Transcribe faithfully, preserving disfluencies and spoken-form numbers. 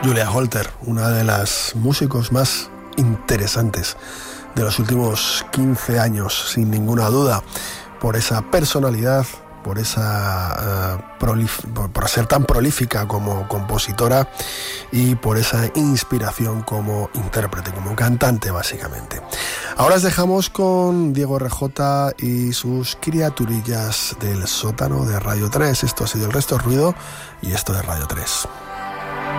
Julia Holter, una de las músicos más interesantes de los últimos quince años, sin ninguna duda, por esa personalidad, por esa uh, prolif- por, por ser tan prolífica como compositora y por esa inspiración como intérprete, como cantante básicamente. Ahora os dejamos con Diego R J y sus criaturillas del sótano de Radio tres. Esto ha sido El Resto es Ruido y esto es Radio tres.